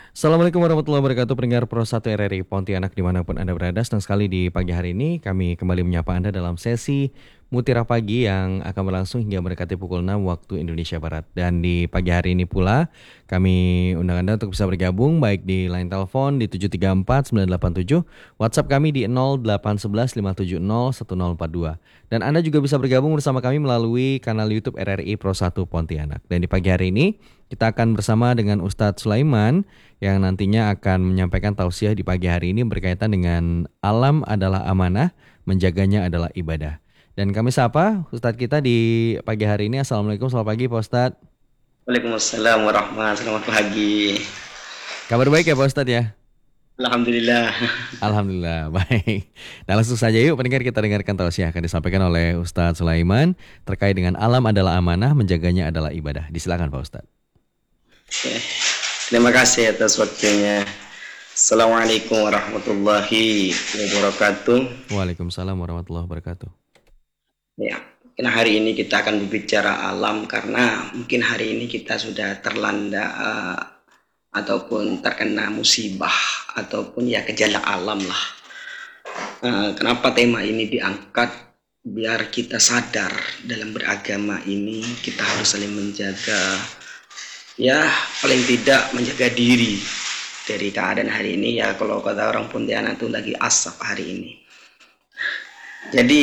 Assalamualaikum warahmatullahi wabarakatuh, pendengar Pro 1 RRI Pontianak dimanapun Anda berada. Senang sekali di pagi hari ini kami kembali menyapa Anda dalam sesi Mutiara Pagi yang akan berlangsung hingga mendekati pukul 6 waktu Indonesia Barat. Dan di pagi hari ini pula kami undang Anda untuk bisa bergabung baik di line telepon di 734-987, WhatsApp kami di 0811-570-1042. Dan Anda juga bisa bergabung bersama kami melalui kanal YouTube RRI Pro 1 Pontianak. Dan di pagi hari ini kita akan bersama dengan Ustadz Sulaiman yang nantinya akan menyampaikan tausiah di pagi hari ini berkaitan dengan alam adalah amanah, menjaganya adalah ibadah. Dan kami sapa Ustadz kita di pagi hari ini. Assalamualaikum, selamat pagi Pak Ustadz. Waalaikumsalam warahmatullahi. Selamat pagi. Kabar baik ya Pak Ustadz ya? Alhamdulillah. Alhamdulillah, baik. Nah langsung saja yuk pendengar kita dengarkan tausiah akan disampaikan oleh Ustadz Sulaiman terkait dengan alam adalah amanah, menjaganya adalah ibadah. Disilakan Pak Ustadz. Oke. Terima kasih atas waktunya. Assalamualaikum warahmatullahi wabarakatuh. Waalaikumsalam warahmatullahi wabarakatuh. Ya, mungkin hari ini kita akan berbicara alam karena mungkin hari ini kita sudah terlanda ataupun terkena musibah ataupun ya gejala alam lah. Kenapa tema ini diangkat? Biar kita sadar dalam beragama ini kita harus saling menjaga, ya paling tidak menjaga diri dari keadaan hari ini. Ya kalau kata orang Pontianak itu lagi asap hari ini. Jadi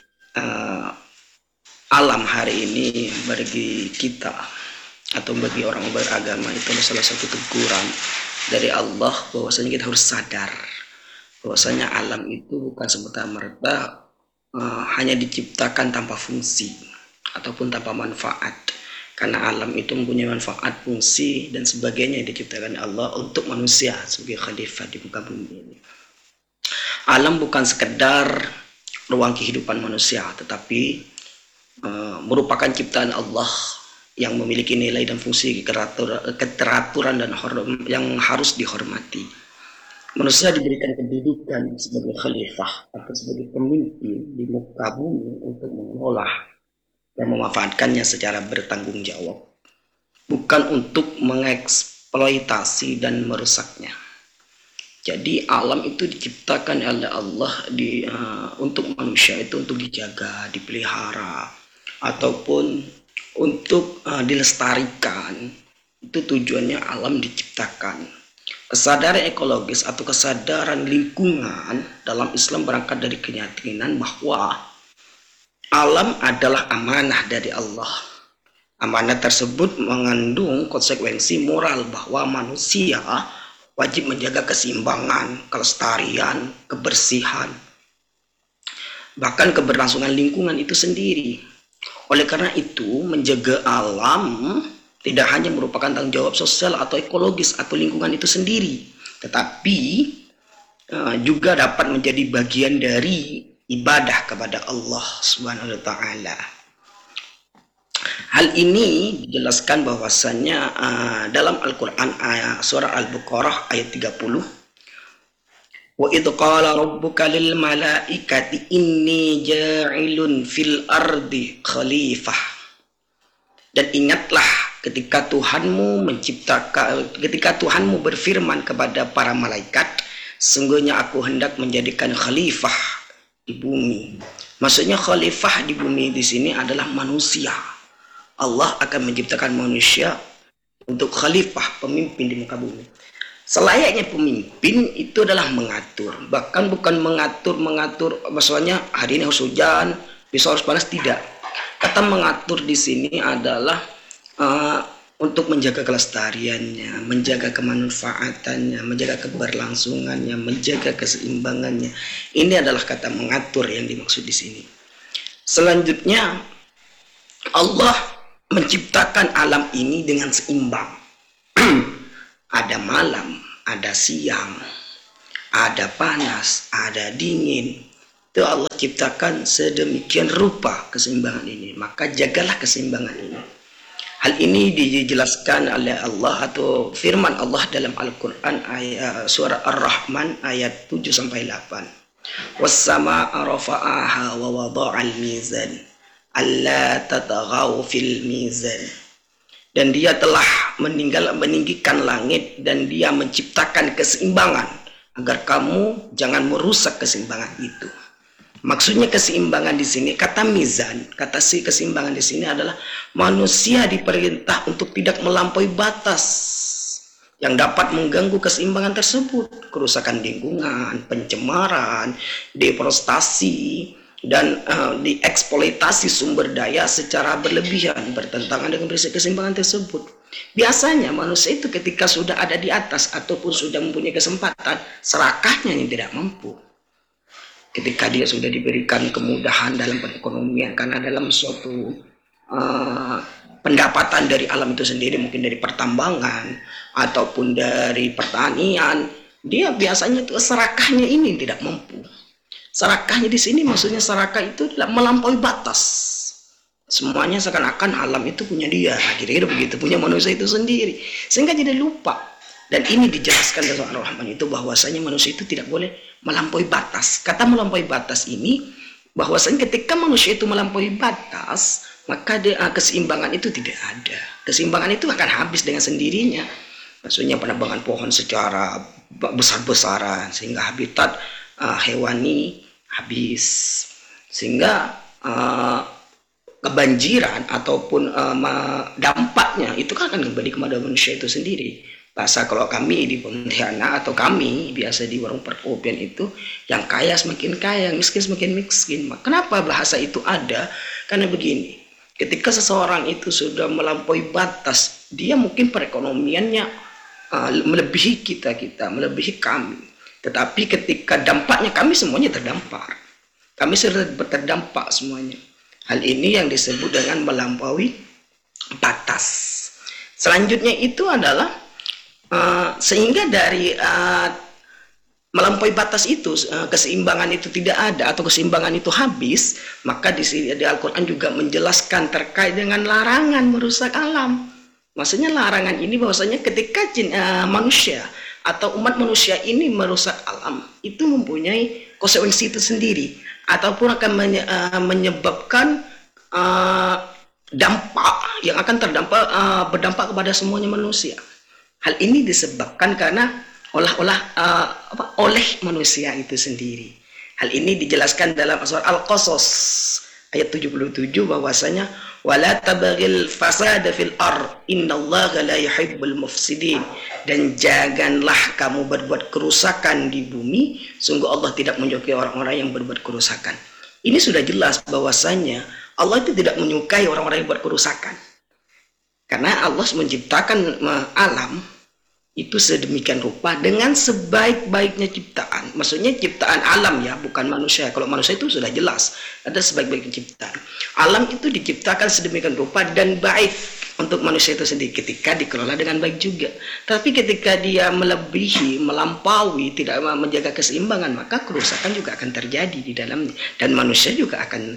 alam hari ini bagi kita atau bagi orang beragama itu adalah salah satu teguran dari Allah bahwasanya kita harus sadar bahwasanya alam itu bukan semata-merta hanya diciptakan tanpa fungsi ataupun tanpa manfaat, karena alam itu mempunyai manfaat, fungsi dan sebagainya yang diciptakan Allah untuk manusia sebagai khalifah di muka bumi ini. Alam bukan sekedar ruang kehidupan manusia, tetapi merupakan ciptaan Allah yang memiliki nilai dan fungsi keteraturan dan yang harus dihormati. Manusia diberikan kedudukan sebagai khalifah atau sebagai pemimpin di muka bumi untuk mengolah dan memanfaatkannya secara bertanggung jawab, bukan untuk mengeksploitasi dan merusaknya. Jadi alam itu diciptakan oleh Allah untuk manusia itu untuk dijaga, dipelihara, ataupun untuk dilestarikan. Itu tujuannya alam diciptakan. Kesadaran ekologis atau kesadaran lingkungan dalam Islam berangkat dari keyakinan bahwa alam adalah amanah dari Allah. Amanah tersebut mengandung konsekuensi moral bahwa manusia wajib menjaga keseimbangan, kelestarian, kebersihan, bahkan keberlangsungan lingkungan itu sendiri. Oleh karena itu, menjaga alam tidak hanya merupakan tanggung jawab sosial atau ekologis atau lingkungan itu sendiri, tetapi juga dapat menjadi bagian dari ibadah kepada Allah Subhanahu wa taala. Hal ini dijelaskan bahwasanya dalam Al-Qur'an surah Al-Baqarah ayat 30, wa idh qala rabbuka lil malaikati inni ja'ilun fil ardi khalifah. Dan ingatlah ketika Tuhanmu berfirman kepada para malaikat, sungguhnya aku hendak menjadikan khalifah di bumi. Maksudnya khalifah di bumi di sini adalah manusia. Allah akan menciptakan manusia untuk khalifah, pemimpin di muka bumi. Selayaknya pemimpin itu adalah mengatur, bahkan bukan mengatur maksudnya hari ini harus hujan, besok harus panas, tidak. Kata mengatur di sini adalah untuk menjaga kelestariannya, menjaga kemanfaatannya, menjaga keberlangsungannya, menjaga keseimbangannya. Ini adalah kata mengatur yang dimaksud di sini. Selanjutnya, Allah menciptakan alam ini dengan seimbang. Ada malam, ada siang, ada panas, ada dingin. Itu Allah ciptakan sedemikian rupa keseimbangan ini. Maka jagalah keseimbangan ini. Hal ini dijelaskan oleh Allah atau firman Allah dalam Al-Quran surah Ar-Rahman ayat 7-8. Was-samaa'a rafa'aha wa wada'al mizan alla tataghaw fil mizan. dan dia telah meninggikan langit, dan dia menciptakan keseimbangan agar kamu jangan merusak keseimbangan itu. Maksudnya keseimbangan di sini, kata mizan, kata si keseimbangan di sini adalah manusia diperintah untuk tidak melampaui batas yang dapat mengganggu keseimbangan tersebut. Kerusakan lingkungan, pencemaran, deforestasi, dan dieksploitasi sumber daya secara berlebihan bertentangan dengan prinsip keseimbangan tersebut. Biasanya manusia itu ketika sudah ada di atas ataupun sudah mempunyai kesempatan, serakahnya yang tidak mampu. Ketika dia sudah diberikan kemudahan dalam perekonomian, karena dalam suatu pendapatan dari alam itu sendiri, mungkin dari pertambangan ataupun dari pertanian, dia biasanya itu serakahnya ini tidak mampu. Serakahnya di sini maksudnya serakah itu tidak melampaui batas. Semuanya seakan-akan alam itu punya dia, kira-kira begitu, punya manusia itu sendiri, sehingga jadi lupa. Dan ini dijelaskan dalam Ar-Rahman itu bahwasanya manusia itu tidak boleh melampaui batas. Kata melampaui batas ini bahwasanya ketika manusia itu melampaui batas, maka keseimbangan itu tidak ada. Keseimbangan itu akan habis dengan sendirinya. Maksudnya penambangan pohon secara besar-besaran sehingga habitat hewani habis, sehingga kebanjiran ataupun dampaknya itu kan akan kembali kepada manusia itu sendiri. Bahasa kalau kami di Pontianak atau kami biasa di warung perkopian itu, yang kaya semakin kaya, miskin semakin miskin. Kenapa bahasa itu ada? Karena begini, ketika seseorang itu sudah melampaui batas, dia mungkin perekonomiannya melebihi kita, melebihi kami. Tetapi ketika dampaknya, kami semuanya terdampak. Kami sudah terdampak semuanya. Hal ini yang disebut dengan melampaui batas. Selanjutnya itu adalah sehingga dari melampaui batas itu, keseimbangan itu tidak ada atau keseimbangan itu habis, maka di Al-Quran juga menjelaskan terkait dengan larangan merusak alam. Maksudnya larangan ini bahwasanya ketika manusia atau umat manusia ini merusak alam, itu mempunyai konsekuensi itu sendiri, ataupun akan menyebabkan dampak yang akan berdampak kepada semuanya manusia. Hal ini disebabkan karena oleh manusia itu sendiri. Hal ini dijelaskan dalam surah Al-Qasas ayat 77 bahwasanya wala tabaghil fasada fil ard innallaha la yuhibbul mufsidin, dan janganlah kamu berbuat kerusakan di bumi, sungguh Allah tidak menyukai orang-orang yang berbuat kerusakan. Ini sudah jelas bahwasanya Allah itu tidak menyukai orang-orang yang berbuat kerusakan. Karena Allah menciptakan alam itu sedemikian rupa dengan sebaik-baiknya ciptaan. Maksudnya ciptaan alam ya, bukan manusia. Kalau manusia itu sudah jelas ada sebaik-baiknya ciptaan. Alam itu diciptakan sedemikian rupa dan baik untuk manusia itu sendiri ketika dikelola dengan baik juga. Tapi ketika dia melebihi, melampaui, tidak menjaga keseimbangan, maka kerusakan juga akan terjadi di dalamnya. Dan manusia juga akan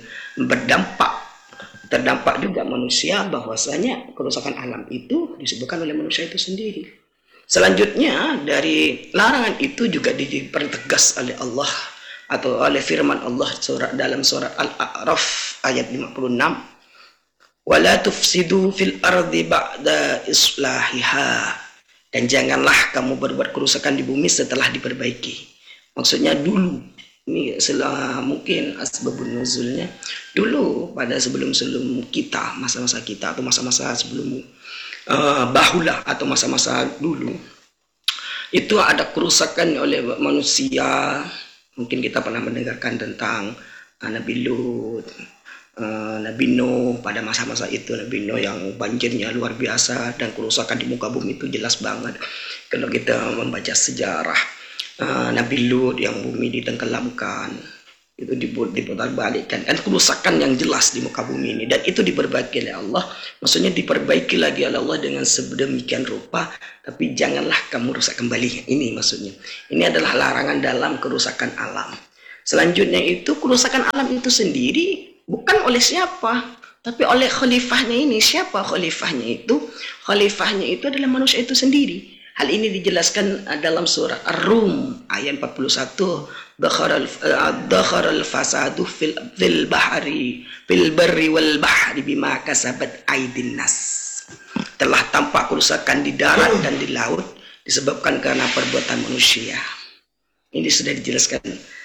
terdampak juga manusia, bahwasanya kerusakan alam itu disebabkan oleh manusia itu sendiri. Selanjutnya dari larangan itu juga dipertegas oleh Allah atau oleh firman Allah dalam surat Al-A'raf ayat 56, wala tufsidu fil ardi ba'da islahiha, dan janganlah kamu berbuat kerusakan di bumi setelah diperbaiki. Maksudnya dulu, ini mungkin asbabun nuzulnya dulu pada sebelum kita, masa-masa kita atau masa-masa sebelum bahula atau masa-masa dulu itu ada kerusakan oleh manusia. Mungkin kita pernah mendengarkan tentang Nabi Lut, Nabi Nuh. Pada masa-masa itu Nabi Nuh yang banjirnya luar biasa dan kerusakan di muka bumi itu jelas banget. Kalau kita membaca sejarah Nabi Lut yang bumi ditenggelamkan, itu diputar-balikkan, kan kerusakan yang jelas di muka bumi ini, dan itu diperbaiki oleh Allah. Maksudnya diperbaiki lagi oleh Allah dengan sedemikian rupa, tapi janganlah kamu rusak kembali. Ini maksudnya. Ini adalah larangan dalam kerusakan alam. Selanjutnya itu kerusakan alam itu sendiri bukan oleh siapa, tapi oleh khalifahnya ini. Siapa khalifahnya itu? Khalifahnya itu adalah manusia itu sendiri. Hal ini dijelaskan dalam surah Ar-Rum ayat 41. Dakharal fasadu fil barri wal bahri bima kasabat aydin nas. telah tampak kerusakan di darat dan di laut disebabkan karena perbuatan manusia. Ini sudah dijelaskan,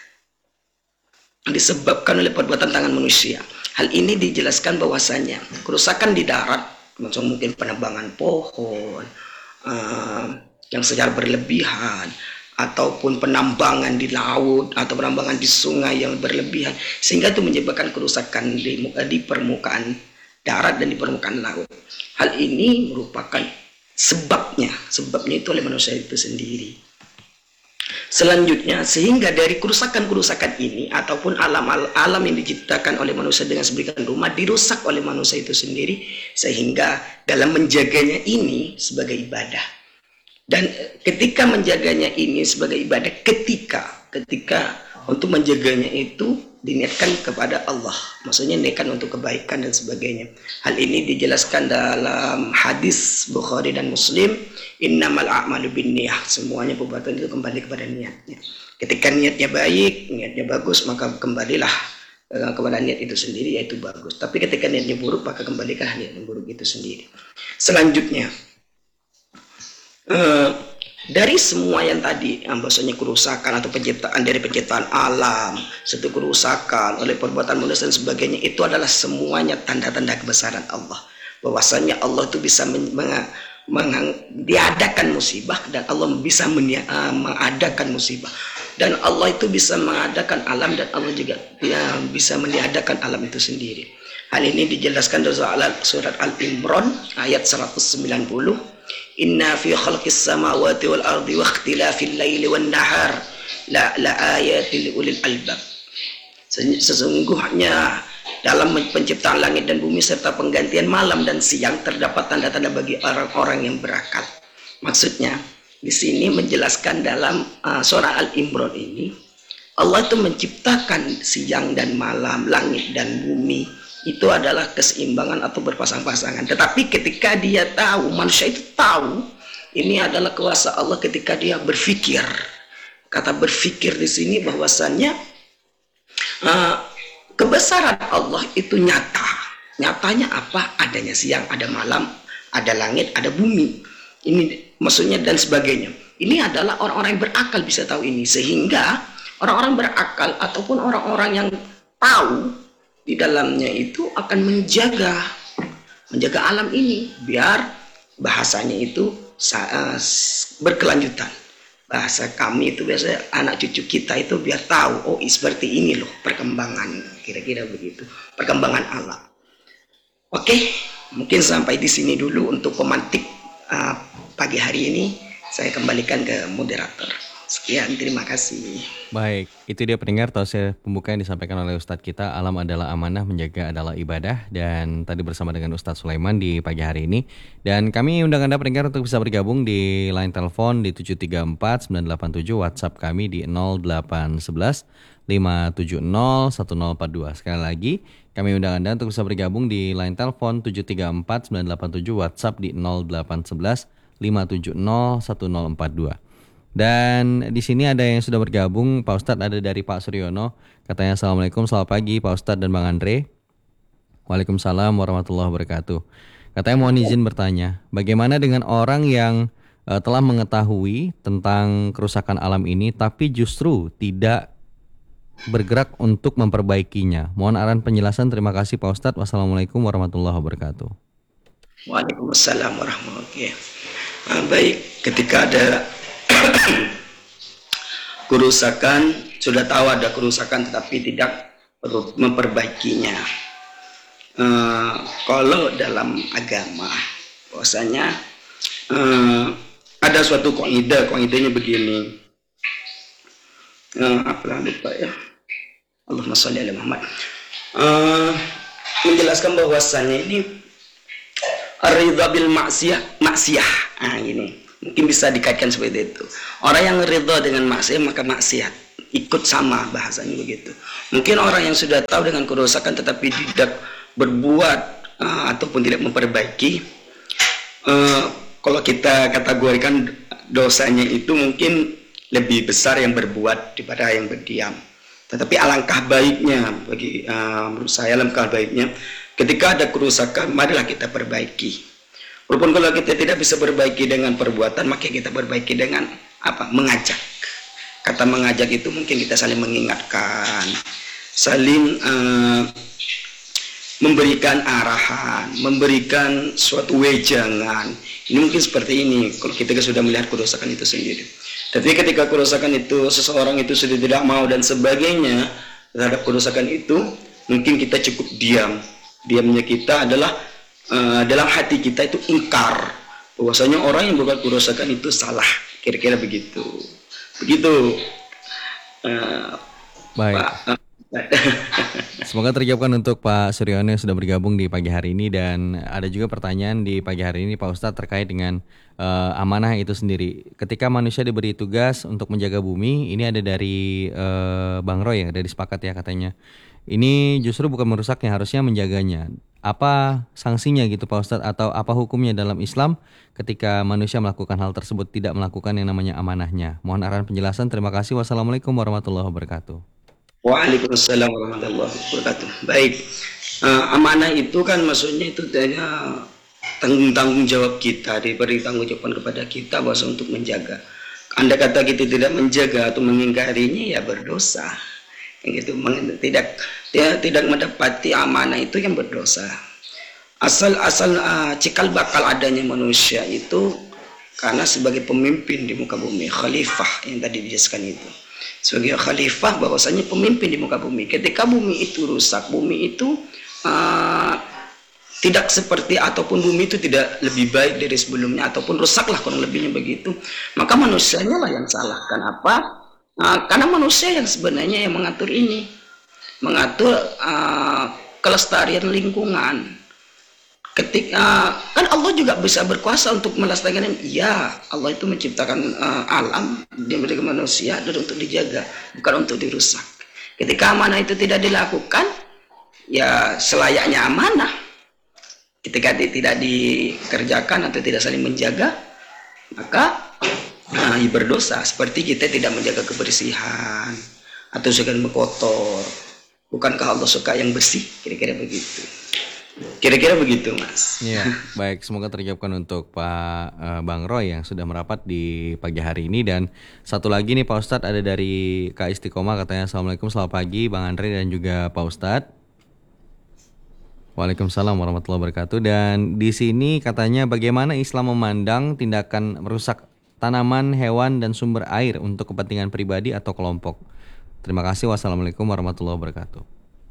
disebabkan oleh perbuatan tangan manusia. Hal ini dijelaskan bahwasanya kerusakan di darat, mungkin penebangan pohon yang secara berlebihan, ataupun penambangan di laut atau penambangan di sungai yang berlebihan, sehingga itu menyebabkan kerusakan di permukaan darat dan di permukaan laut. Hal ini merupakan sebabnya itu oleh manusia itu sendiri. Selanjutnya, sehingga dari kerusakan-kerusakan ini ataupun alam yang diciptakan oleh manusia dengan sedemikian rupa dirusak oleh manusia itu sendiri, sehingga dalam menjaganya ini sebagai ibadah. Dan ketika menjaganya ini sebagai ibadah, ketika untuk menjaganya itu diniatkan kepada Allah, maksudnya niatkan untuk kebaikan dan sebagainya. Hal ini dijelaskan dalam hadis Bukhari dan Muslim, innamal a'malu binniyah, semuanya perbuatan itu kembali kepada niatnya. Ketika niatnya baik, niatnya bagus, maka kembalilah kepada niat itu sendiri, yaitu bagus. Tapi ketika niatnya buruk, maka kembalikan niat yang buruk itu sendiri. Selanjutnya, dari semua yang tadi, maksudnya kerusakan atau penciptaan alam, satu kerusakan oleh perbuatan manusia dan sebagainya, itu adalah semuanya tanda-tanda kebesaran Allah. Bahwasanya Allah itu bisa diadakan musibah, dan Allah bisa mengadakan musibah, dan Allah itu bisa mengadakan alam, dan Allah juga bisa meniadakan alam itu sendiri. Hal ini dijelaskan dalam surat Al-Imran ayat 190. Inna fi khalqis samawati wal ardi wa ikhtilafil laili wan nahar la ayatin li ulil albab. Sesungguhnya dalam penciptaan langit dan bumi serta penggantian malam dan siang terdapat tanda-tanda bagi orang-orang yang berakal. Maksudnya di sini menjelaskan dalam surah Al-Imran ini, Allah itu menciptakan siang dan malam, langit dan bumi, itu adalah keseimbangan atau berpasang-pasangan. Tetapi ketika dia tahu, manusia itu tahu ini adalah kuasa Allah ketika dia berpikir. Kata berpikir di sini bahwasannya kebesaran Allah itu nyata. Nyatanya apa? Adanya siang, ada malam, ada langit, ada bumi. Ini maksudnya dan sebagainya. Ini adalah orang-orang yang berakal bisa tahu ini, sehingga orang-orang berakal ataupun orang-orang yang tahu di dalamnya itu akan menjaga alam ini biar bahasanya itu berkelanjutan. Bahasa kami itu biasanya anak cucu kita itu biar tahu, oh seperti ini loh perkembangan, kira-kira begitu, perkembangan alam. Oke, mungkin sampai di sini dulu untuk pemantik pagi hari ini. Saya kembalikan ke moderator. Sekian, terima kasih. Baik, itu dia pendengar tausiah pembuka yang disampaikan oleh Ustadz kita, alam adalah amanah, menjaga adalah ibadah. Dan tadi bersama dengan Ustadz Sulaiman di pagi hari ini. Dan kami undang Anda pendengar untuk bisa bergabung di line telepon di 734 987, WhatsApp kami di 0811 570 1042. Sekali lagi, kami undang Anda untuk bisa bergabung di line telepon 734 987, WhatsApp di 0811 570 1042. Dan di sini ada yang sudah bergabung, Pak Ustadz, ada dari Pak Suryono. Katanya Assalamualaikum, selamat pagi Pak Ustadz dan Bang Andre. Waalaikumsalam warahmatullahi wabarakatuh. Katanya mohon izin bertanya, bagaimana dengan orang yang telah mengetahui tentang kerusakan alam ini tapi justru tidak bergerak untuk memperbaikinya? Mohon arahan penjelasan, terima kasih Pak Ustadz. Wassalamualaikum warahmatullahi wabarakatuh. Waalaikumsalam warahmatullahi wabarakatuh. Baik, ketika ada kerusakan, sudah tahu ada kerusakan tetapi tidak memperbaikinya. Kalau dalam agama bahwasanya ada suatu kaidahnya begini. Apalah lupa ya. Allahumma sholli ala Muhammad. Menjelaskan bahwasannya ini ar-ridha bil maksiyah. Ini mungkin bisa dikaitkan seperti itu. Orang yang ridha dengan maksiat maka maksiat ikut sama, bahasanya begitu. Mungkin orang yang sudah tahu dengan kerusakan tetapi tidak berbuat ataupun tidak memperbaiki, kalau kita kategorikan dosanya itu mungkin lebih besar yang berbuat daripada yang berdiam. Tetapi alangkah baiknya bagi menurut saya, alangkah baiknya ketika ada kerusakan marilah kita perbaiki. Walaupun kalau kita tidak bisa berbaiki dengan perbuatan, maka kita berbaiki dengan apa? Mengajak. Kata mengajak itu mungkin kita saling mengingatkan, saling memberikan arahan, memberikan suatu wejangan. Ini mungkin seperti ini kalau kita sudah melihat kerusakan itu sendiri. Tapi ketika kerusakan itu seseorang itu sudah tidak mau dan sebagainya terhadap kerusakan itu, mungkin kita cukup diam. Diamnya kita adalah dalam hati kita itu ingkar bahwasanya orang yang membuat kerusakan itu salah, kira-kira begitu. Baik. Semoga terjawabkan untuk Pak Suryono yang sudah bergabung di pagi hari ini. Dan ada juga pertanyaan di pagi hari ini Pak Ustadz terkait dengan amanah itu sendiri. Ketika manusia diberi tugas untuk menjaga bumi, ini ada dari Bang Roy ya, dari Sepakat ya katanya. Ini justru bukan merusaknya, harusnya menjaganya. Apa sanksinya gitu Pak Ustadz, atau apa hukumnya dalam Islam ketika manusia melakukan hal tersebut, tidak melakukan yang namanya amanahnya? Mohon arahan penjelasan. Terima kasih. Wassalamualaikum warahmatullahi wabarakatuh. Waalaikumsalam warahmatullahi wabarakatuh. Baik, amanah itu kan maksudnya itu tanggung jawab kita, diberi tanggung jawab kepada kita bahwa untuk menjaga. Anda kata kita tidak menjaga atau mengingkarinya, ya berdosa. Gitu, tidak mendapati amanah itu yang berdosa. Asal cikal bakal adanya manusia itu karena sebagai pemimpin di muka bumi, khalifah yang tadi dijelaskan itu. Sebagai khalifah bahwasanya pemimpin di muka bumi. Ketika bumi itu rusak, bumi itu tidak seperti ataupun bumi itu tidak lebih baik dari sebelumnya ataupun rusaklah kurang lebihnya begitu, maka manusianya lah yang salah. Kenapa? Karena manusia yang sebenarnya yang mengatur ini, mengatur kelestarian lingkungan. Ketika kan Allah juga bisa berkuasa untuk melestarikan. Ya, Allah itu menciptakan alam, dia memberikan manusia dan untuk dijaga, bukan untuk dirusak. Ketika amanah itu tidak dilakukan, ya selayaknya amanah. Ketika tidak dikerjakan atau tidak saling menjaga, maka berdosa. Seperti kita tidak menjaga kebersihan atau suka kotor. Bukankah Allah suka yang bersih? Kira-kira begitu Mas. Iya, baik, semoga terjawabkan untuk Pak Bang Roy yang sudah merapat di pagi hari ini. Dan satu lagi nih Pak Ustadz, ada dari Kak Istiqomah katanya, Assalamualaikum, selamat pagi Bang Andre dan juga Pak Ustadz. Waalaikumsalam warahmatullahi wabarakatuh. Dan di sini katanya, bagaimana Islam memandang tindakan merusak tanaman, hewan, dan sumber air untuk kepentingan pribadi atau kelompok? Terima kasih. Wassalamualaikum warahmatullahi wabarakatuh.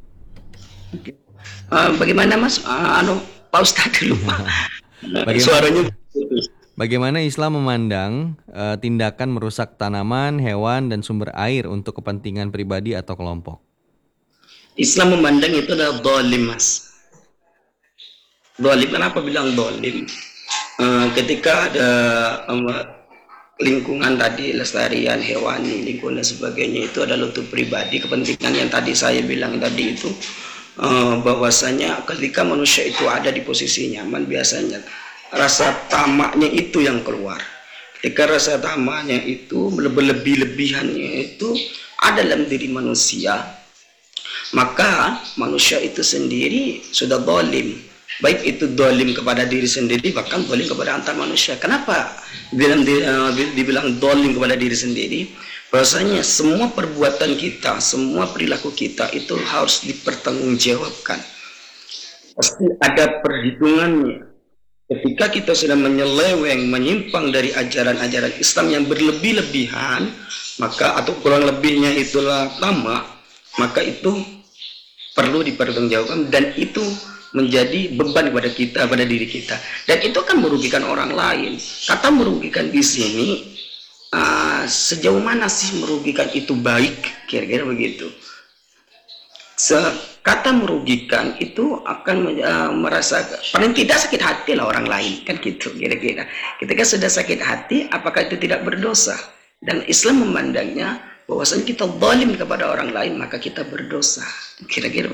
Bagaimana Mas? Pak Ustadz dulu Pak. Suaranya. Bagaimana Islam memandang tindakan merusak tanaman, hewan, dan sumber air untuk kepentingan pribadi atau kelompok? Islam memandang itu adalah zalim Mas. Zalim, kenapa bilang zalim? Ketika ada lingkungan tadi, lestarian hewani, lingkungan dan sebagainya, itu adalah untuk pribadi, kepentingan yang tadi saya bilang tadi itu, bahwasanya ketika manusia itu ada di posisi nyaman, biasanya rasa tamaknya itu yang keluar. Ketika rasa tamaknya itu berlebih-lebihannya itu ada dalam diri manusia, maka manusia itu sendiri sudah zalim. Baik itu zalim kepada diri sendiri, bahkan zalim kepada antar manusia. Kenapa dibilang zalim kepada diri sendiri? Bahwasanya semua perbuatan kita, semua perilaku kita itu harus dipertanggungjawabkan. Pasti ada perhitungannya. Ketika kita sudah menyeleweng, menyimpang dari ajaran-ajaran Islam yang berlebih-lebihan, maka atau kurang lebihnya itulah tamak, maka itu perlu dipertanggungjawabkan, dan itu menjadi beban kepada kita, pada diri kita, dan itu akan merugikan orang lain. Kata merugikan di sini, sejauh mana sih merugikan itu baik? Kira-kira begitu. Kata merugikan itu akan merasa paling tidak sakit hati lah orang lain, kan gitu kira-kira. Ketika sudah sakit hati, apakah itu tidak berdosa? Dan Islam memandangnya bahwasanya kita zalim kepada orang lain, maka kita berdosa. Kira-kira